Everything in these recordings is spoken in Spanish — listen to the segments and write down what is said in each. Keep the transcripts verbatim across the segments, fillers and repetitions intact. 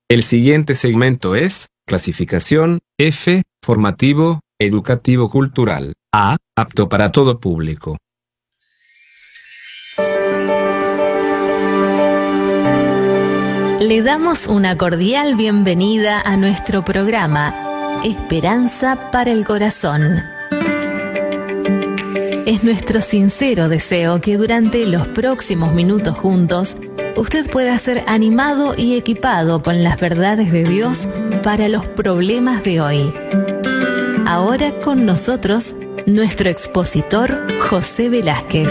El siguiente segmento es clasificación F, formativo, educativo cultural. A, apto para todo público. Le damos una cordial bienvenida a nuestro programa Esperanza para el Corazón. Es nuestro sincero deseo que durante los próximos minutos juntos usted pueda ser animado y equipado con las verdades de Dios para los problemas de hoy. Ahora con nosotros, nuestro expositor José Velázquez.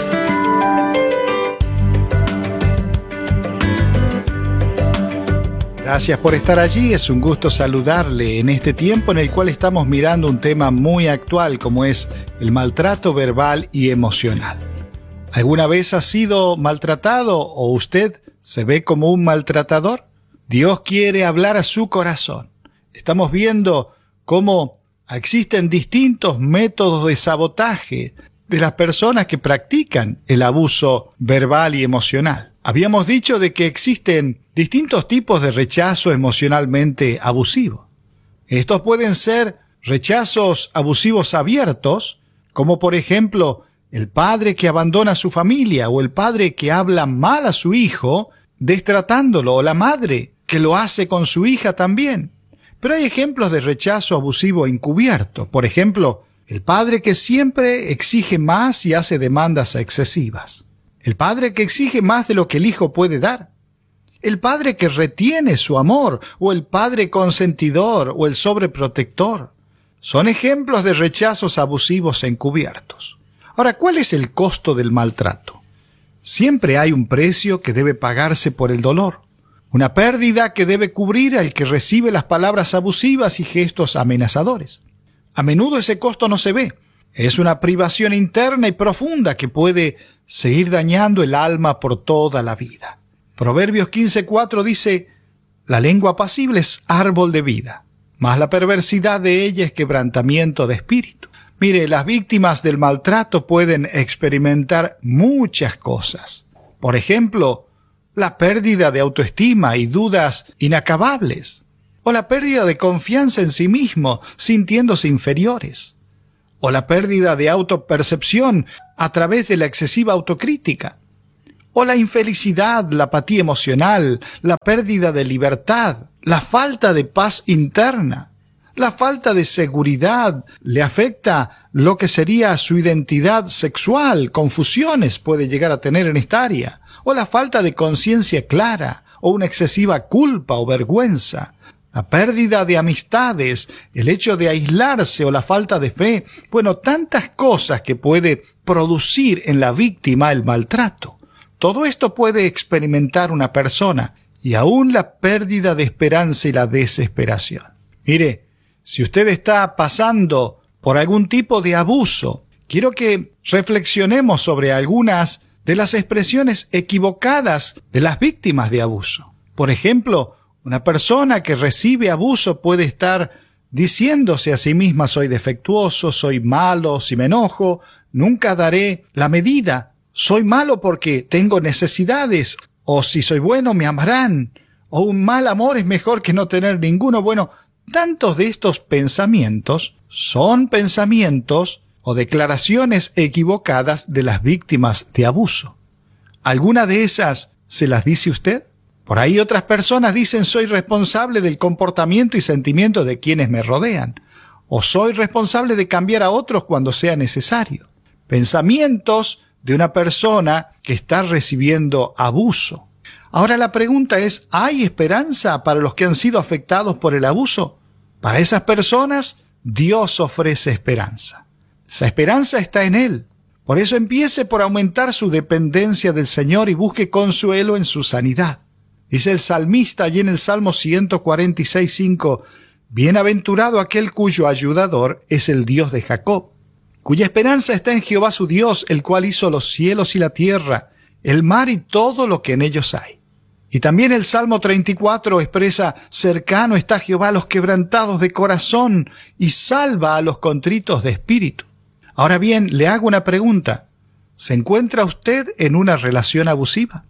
Gracias por estar allí, es un gusto saludarle en este tiempo en el cual estamos mirando un tema muy actual como es el maltrato verbal y emocional. ¿Alguna vez ha sido maltratado o usted se ve como un maltratador? Dios quiere hablar a su corazón. Estamos viendo cómo existen distintos métodos de sabotaje de las personas que practican el abuso verbal y emocional. Habíamos dicho de que existen distintos tipos de rechazo emocionalmente abusivo. Estos pueden ser rechazos abusivos abiertos, como por ejemplo el padre que abandona a su familia o el padre que habla mal a su hijo, destratándolo, o la madre que lo hace con su hija también. Pero hay ejemplos de rechazo abusivo encubierto. Por ejemplo, el padre que siempre exige más y hace demandas excesivas. El padre que exige más de lo que el hijo puede dar. El padre que retiene su amor, o el padre consentidor, o el sobreprotector. Son ejemplos de rechazos abusivos encubiertos. Ahora, ¿cuál es el costo del maltrato? Siempre hay un precio que debe pagarse por el dolor. Una pérdida que debe cubrir al que recibe las palabras abusivas y gestos amenazadores. A menudo ese costo no se ve. Es una privación interna y profunda que puede seguir dañando el alma por toda la vida. Proverbios quince cuatro dice: la lengua apacible es árbol de vida, mas la perversidad de ella es quebrantamiento de espíritu. Mire, las víctimas del maltrato pueden experimentar muchas cosas. Por ejemplo, la pérdida de autoestima y dudas inacabables, o la pérdida de confianza en sí mismo, sintiéndose inferiores. O la pérdida de autopercepción a través de la excesiva autocrítica. O la infelicidad, la apatía emocional, la pérdida de libertad, la falta de paz interna, la falta de seguridad le afecta lo que sería su identidad sexual, confusiones puede llegar a tener en esta área, o la falta de conciencia clara, o una excesiva culpa o vergüenza. La pérdida de amistades, el hecho de aislarse o la falta de fe, bueno, tantas cosas que puede producir en la víctima el maltrato. Todo esto puede experimentar una persona y aún la pérdida de esperanza y la desesperación. Mire, si usted está pasando por algún tipo de abuso, quiero que reflexionemos sobre algunas de las expresiones equivocadas de las víctimas de abuso. Por ejemplo, una persona que recibe abuso puede estar diciéndose a sí misma: soy defectuoso, soy malo, si me enojo, nunca daré la medida, soy malo porque tengo necesidades, o si soy bueno me amarán, o un mal amor es mejor que no tener ninguno. Bueno, tantos de estos pensamientos son pensamientos o declaraciones equivocadas de las víctimas de abuso. ¿Alguna de esas se las dice usted? Por ahí otras personas dicen: soy responsable del comportamiento y sentimiento de quienes me rodean, o soy responsable de cambiar a otros cuando sea necesario. Pensamientos de una persona que está recibiendo abuso. Ahora la pregunta es: ¿hay esperanza para los que han sido afectados por el abuso? Para esas personas, Dios ofrece esperanza. Esa esperanza está en Él. Por eso empiece por aumentar su dependencia del Señor y busque consuelo en su sanidad. Dice el salmista allí en el Salmo ciento cuarenta y seis, cinco, bienaventurado aquel cuyo ayudador es el Dios de Jacob, cuya esperanza está en Jehová su Dios, el cual hizo los cielos y la tierra, el mar y todo lo que en ellos hay. Y también el Salmo treinta y cuatro expresa: cercano está Jehová a los quebrantados de corazón y salva a los contritos de espíritu. Ahora bien, le hago una pregunta. ¿Se encuentra usted en una relación abusiva?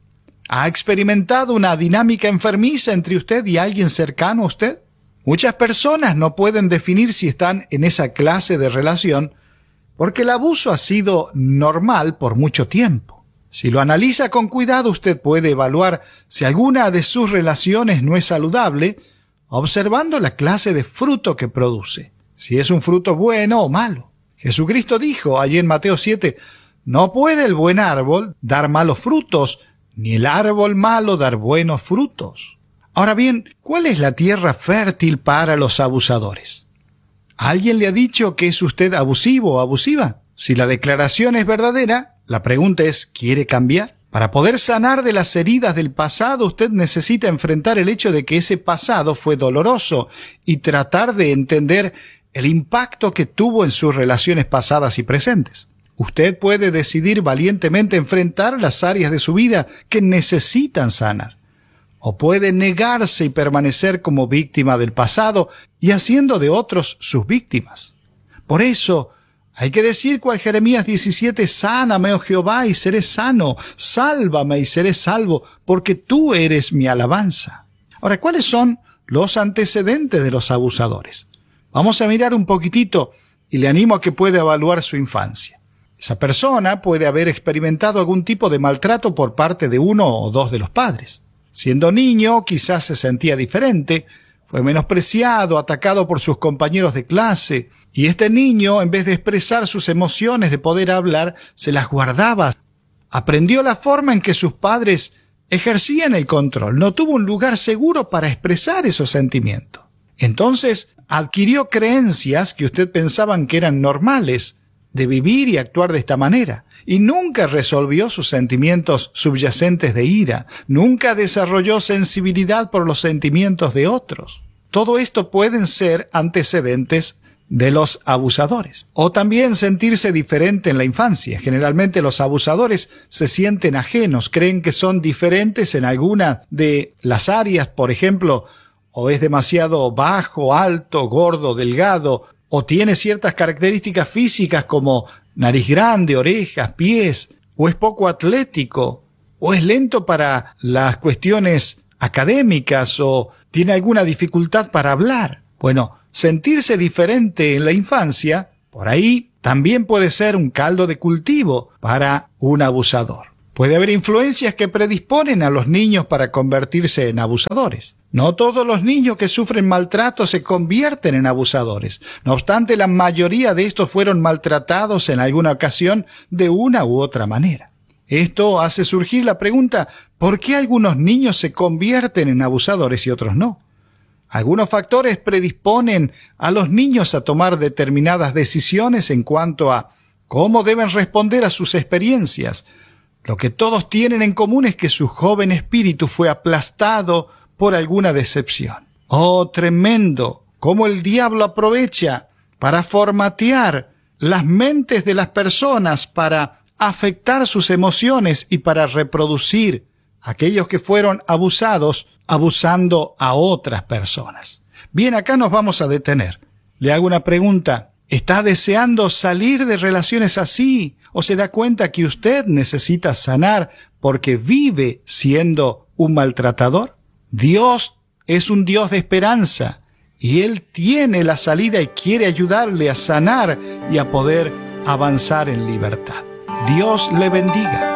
¿Ha experimentado una dinámica enfermiza entre usted y alguien cercano a usted? Muchas personas no pueden definir si están en esa clase de relación porque el abuso ha sido normal por mucho tiempo. Si lo analiza con cuidado, usted puede evaluar si alguna de sus relaciones no es saludable, observando la clase de fruto que produce, si es un fruto bueno o malo. Jesucristo dijo allí en Mateo siete, no puede el buen árbol dar malos frutos, ni el árbol malo dar buenos frutos. Ahora bien, ¿cuál es la tierra fértil para los abusadores? ¿Alguien le ha dicho que es usted abusivo o abusiva? Si la declaración es verdadera, la pregunta es, ¿quiere cambiar? Para poder sanar de las heridas del pasado, usted necesita enfrentar el hecho de que ese pasado fue doloroso y tratar de entender el impacto que tuvo en sus relaciones pasadas y presentes. Usted puede decidir valientemente enfrentar las áreas de su vida que necesitan sanar, o puede negarse y permanecer como víctima del pasado y haciendo de otros sus víctimas. Por eso, hay que decir cual Jeremías diecisiete, sáname, oh Jehová, y seré sano, sálvame y seré salvo, porque tú eres mi alabanza. Ahora, ¿cuáles son los antecedentes de los abusadores? Vamos a mirar un poquitito y le animo a que pueda evaluar su infancia. Esa persona puede haber experimentado algún tipo de maltrato por parte de uno o dos de los padres. Siendo niño, quizás se sentía diferente, fue menospreciado, atacado por sus compañeros de clase, y este niño, en vez de expresar sus emociones, de poder hablar, se las guardaba. Aprendió la forma en que sus padres ejercían el control, no tuvo un lugar seguro para expresar esos sentimientos. Entonces, adquirió creencias que usted pensaban que eran normales, de vivir y actuar de esta manera, y nunca resolvió sus sentimientos subyacentes de ira, nunca desarrolló sensibilidad por los sentimientos de otros. Todo esto pueden ser antecedentes de los abusadores. O también sentirse diferente en la infancia. Generalmente los abusadores se sienten ajenos, creen que son diferentes en alguna de las áreas, por ejemplo, o es demasiado bajo, alto, gordo, delgado, o tiene ciertas características físicas como nariz grande, orejas, pies, o es poco atlético, o es lento para las cuestiones académicas, o tiene alguna dificultad para hablar. Bueno, sentirse diferente en la infancia, por ahí también puede ser un caldo de cultivo para un abusador. Puede haber influencias que predisponen a los niños para convertirse en abusadores. No todos los niños que sufren maltrato se convierten en abusadores. No obstante, la mayoría de estos fueron maltratados en alguna ocasión de una u otra manera. Esto hace surgir la pregunta, ¿por qué algunos niños se convierten en abusadores y otros no? Algunos factores predisponen a los niños a tomar determinadas decisiones en cuanto a cómo deben responder a sus experiencias. Lo que todos tienen en común es que su joven espíritu fue aplastado por alguna decepción. ¡Oh, tremendo! Cómo el diablo aprovecha para formatear las mentes de las personas, para afectar sus emociones y para reproducir aquellos que fueron abusados, abusando a otras personas. Bien, acá nos vamos a detener. Le hago una pregunta. ¿Está deseando salir de relaciones así? ¿O se da cuenta que usted necesita sanar porque vive siendo un maltratador? Dios es un Dios de esperanza y Él tiene la salida y quiere ayudarle a sanar y a poder avanzar en libertad. Dios le bendiga.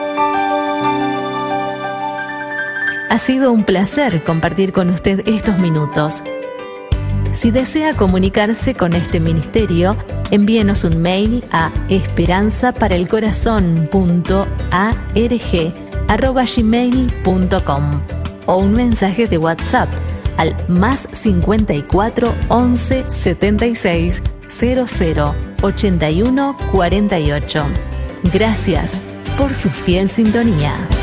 Ha sido un placer compartir con usted estos minutos. Si desea comunicarse con este ministerio, envíenos un mail a esperanza para el corazón punto org arroba gmail punto com o un mensaje de WhatsApp al más cincuenta y cuatro, once, setenta y seis, cero cero, ochenta y uno, cuarenta y ocho. Gracias por su fiel sintonía.